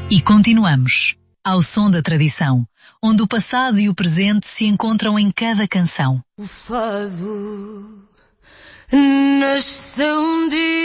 E continuamos, ao som da tradição, onde o passado e o presente se encontram em cada canção. O fado nasceu um dia